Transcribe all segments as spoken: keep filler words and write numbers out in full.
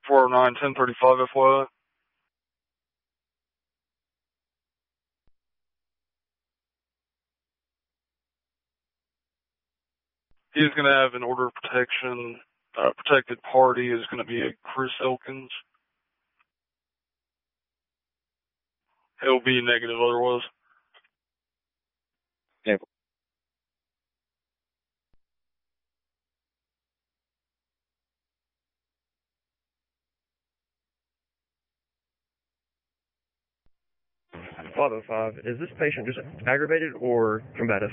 four oh nine, ten thirty-five F Y I. He's going to have an order of protection. Uh, protected party is going to be a Chris Elkins. He'll be negative otherwise. Yeah. five oh five, is this patient just aggravated or combative?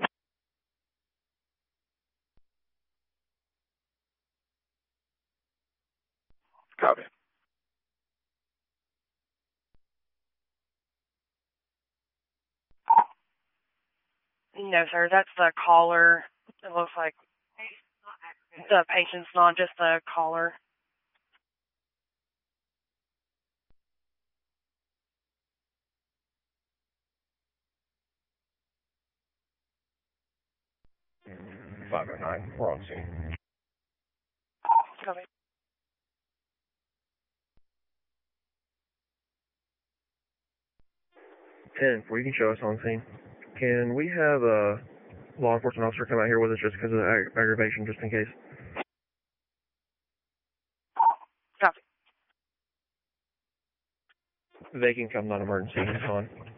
Copy. No, sir, that's the caller. It looks like the patient's not just the caller. five oh nine, we're on scene. Copy. ten, before you can show us on scene, can we have a law enforcement officer come out here with us just because of the ag aggravation, just in case? Copy. They can come, non-emergency, it's on.